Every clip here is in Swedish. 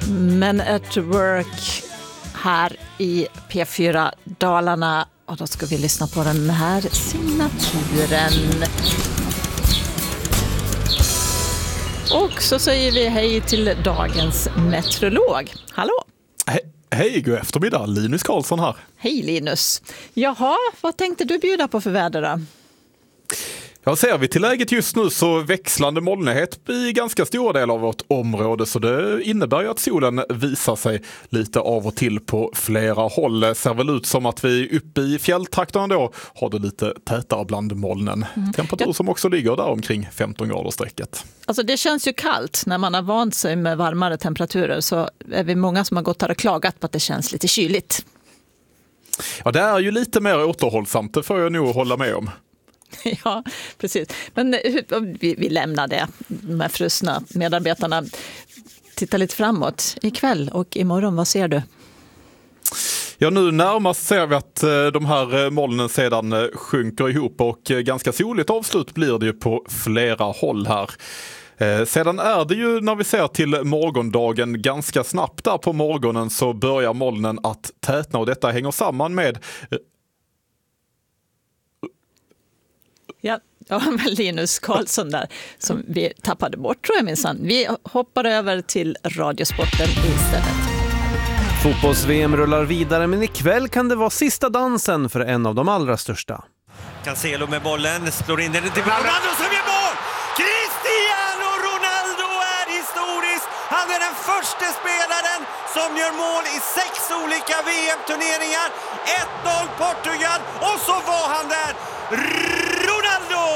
Men at Work här i P4 Dalarna. Och då ska vi lyssna på den här signaturen. Och så säger vi hej till dagens meteorolog. Hallå! Hej, god eftermiddag. Linus Karlsson här. Hej Linus. Jaha, vad tänkte du bjuda på för väder då? Ja, ser vi till läget just nu så växlande molnighet i ganska stora delar av vårt område, så det innebär ju att solen visar sig lite av och till på flera håll. Det ser väl ut som att vi uppe i fjälltrakterna då har det lite tätare bland molnen. Temperatur som också ligger där omkring 15 grader strecket. Alltså det känns ju kallt när man har vant sig med varmare temperaturer, så är vi många som har gått här och klagat på att det känns lite kyligt. Ja, det är ju lite mer återhållsamt, det får jag nog hålla med om. Ja, precis. Men vi lämnar det med frusna medarbetarna. Titta lite framåt ikväll och imorgon, vad ser du? Ja, nu närmast ser vi att de här molnen sedan sjunker ihop och ganska soligt avslut blir det ju på flera håll här. Sedan är det ju när vi ser till morgondagen ganska snabbt där på morgonen så börjar molnen att tätna och detta hänger samman med... Ja, med Linus Karlsson där som vi tappade bort tror jag minsann. Vi hoppar över till radiosporten istället. Fotbolls-VM rullar vidare, men ikväll kan det vara sista dansen för en av de allra största. Cancelo med bollen, slår in den till Ronaldo som gör mål! Cristiano Ronaldo är historisk! Han är den första spelaren som gör mål i 6 olika VM-turneringar. 1-0 Portugal och så var han där! Ronaldo!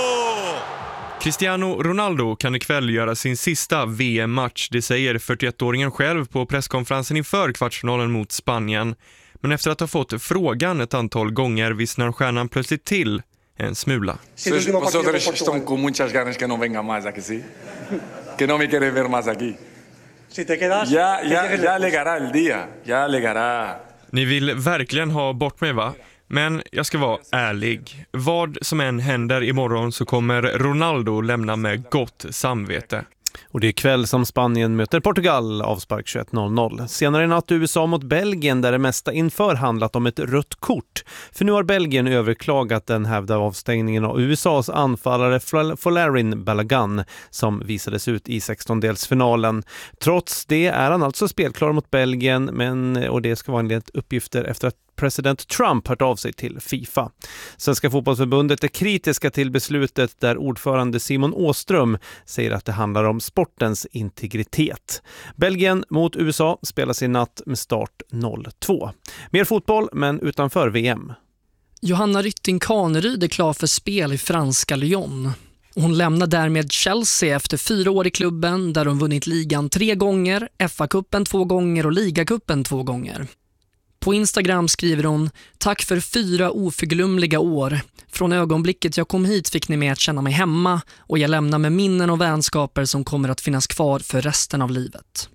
Cristiano Ronaldo kan ikväll göra sin sista VM-match, det säger 41-åringen själv på presskonferensen inför kvartsfinalen mot Spanien. Men efter att ha fått frågan ett antal gånger vissnar stjärnan plötsligt till en smula. Vosotros están con muchas ganas que no venga más aquí, sí? Que no me quiere ver más aquí. Si te quedas, ya llegará el día, ya llegará. Ni vill verkligen ha bort mig, va? Men jag ska vara ärlig. Vad som än händer imorgon så kommer Ronaldo lämna med gott samvete. Och det är kväll som Spanien möter Portugal, avspark 21:00. Senare i natt USA mot Belgien där det mesta inför handlat om ett rött kort. För nu har Belgien överklagat den hävda avstängningen av USAs anfallare Folarin Balogun som visades ut i 16-delsfinalen. Trots det är han alltså spelklar mot Belgien, och det ska vara enligt uppgifter efter att president Trump hört av sig till FIFA. Svenska fotbollsförbundet är kritiska till beslutet där ordförande Simon Åström säger att det handlar om sportens integritet. Belgien mot USA spelas i natt med start 02. Mer fotboll men utanför VM. Johanna Rytting Kaneryd är klar för spel i franska Lyon. Hon lämnar därmed Chelsea efter 4 år i klubben där hon vunnit ligan 3 gånger, FA-cupen 2 gånger och ligacupen 2 gånger. På Instagram skriver hon: tack för 4 oförglömliga år. Från ögonblicket jag kom hit fick ni mig att känna mig hemma och jag lämnar med minnen och vänskaper som kommer att finnas kvar för resten av livet.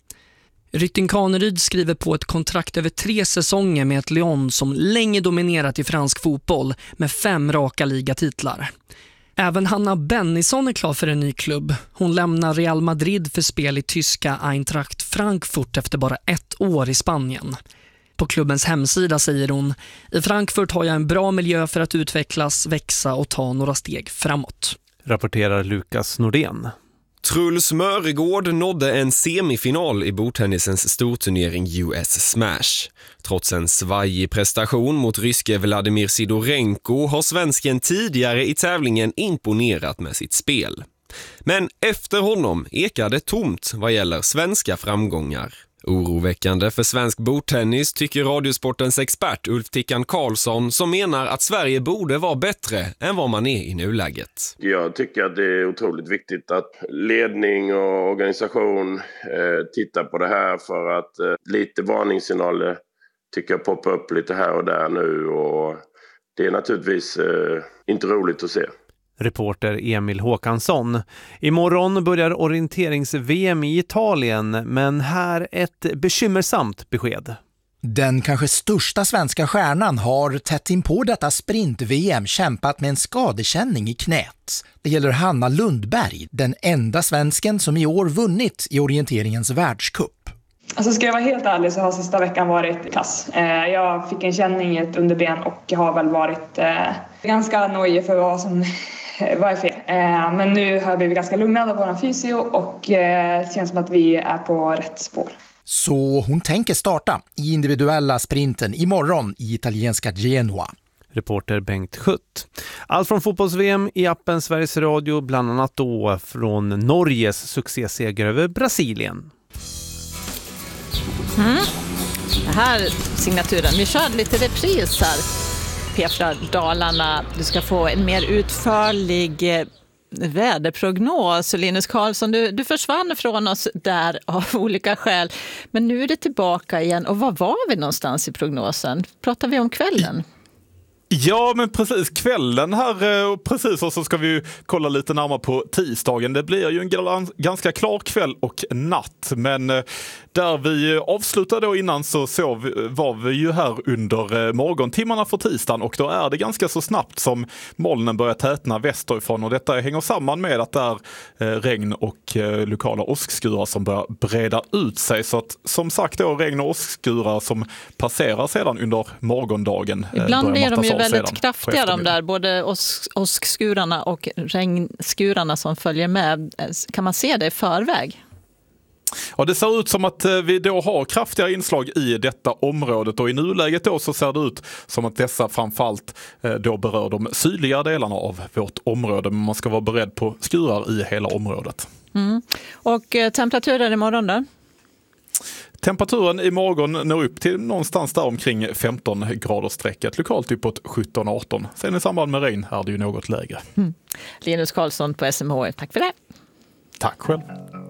Rytting Kaneryd skriver på ett kontrakt över 3 säsonger med ett Lyon som länge dominerat i fransk fotboll med 5 raka ligatitlar. Även Hanna Bennison är klar för en ny klubb. Hon lämnar Real Madrid för spel i tyska Eintracht Frankfurt efter bara 1 år i Spanien. På klubbens hemsida säger hon: i Frankfurt har jag en bra miljö för att utvecklas, växa och ta några steg framåt. Rapporterar Lukas Nordén. Truls Mörgård nådde en semifinal i bordtennisens storturnering US Smash. Trots en svajig prestation mot ryske Vladimir Sidorenko har svensken tidigare i tävlingen imponerat med sitt spel. Men efter honom ekade tomt vad gäller svenska framgångar. Oroväckande för svensk bordtennis tycker Radiosportens expert Ulf Tickan Karlsson som menar att Sverige borde vara bättre än vad man är i nuläget. Jag tycker att det är otroligt viktigt att ledning och organisation tittar på det här för att lite varningssignaler tycker jag poppar upp lite här och där nu och det är naturligtvis inte roligt att se. Reporter Emil Håkansson. Imorgon börjar orienterings-VM i Italien, men här ett bekymmersamt besked. Den kanske största svenska stjärnan har tätt in på detta sprint-VM kämpat med en skadekänning i knät. Det gäller Hanna Lundberg, den enda svensken som i år vunnit i orienteringens världscup. Alltså ska jag vara helt ärlig så har sista veckan varit kass. Jag fick en känning i ett underben och har väl varit ganska nojig för vad är fel. Men nu har jag blivit ganska lugnad av vår fysio och det känns som att vi är på rätt spår. Så hon tänker starta i individuella sprinten imorgon i italienska Genoa. Reporter Bengt Schutt. Allt från fotbolls-VM i appen Sveriges Radio, bland annat då från Norges succéseger över Brasilien. Det här signaturen, vi kör lite repris här. Petra Dalarna, du ska få en mer utförlig väderprognos. Linus Karlsson, du försvann från oss där av olika skäl. Men nu är det tillbaka igen. Och var var vi någonstans i prognosen? Pratar vi om kvällen? Ja, men precis kvällen här och precis, och så ska vi ju kolla lite närmare på tisdagen. Det blir ju en ganska klar kväll och natt, men där vi avslutade då innan så var vi ju här under morgontimmarna för tisdagen, och då är det ganska så snabbt som molnen börjar tätna västerifrån, och detta hänger samman med att det är regn och lokala åskskurar som börjar breda ut sig. Så att, som sagt då, regn och åskskurar som passerar sedan under morgondagen. Ibland är de ju väldigt kraftiga, de där, både åskskurarna och regnskurarna som följer med. Kan man se det i förväg? Ja, det ser ut som att vi då har kraftiga inslag i detta området, och i nuläget då så ser det ut som att dessa framförallt då berör de sydliga delarna av vårt område, men man ska vara beredd på skurar i hela området. Och temperaturen imorgon då? Temperaturen i morgon når upp till någonstans där omkring 15 grader strecket, lokalt uppåt 17-18. Sen i samband med regn är det ju något lägre. Linus Karlsson på SMH, tack för det. Tack själv.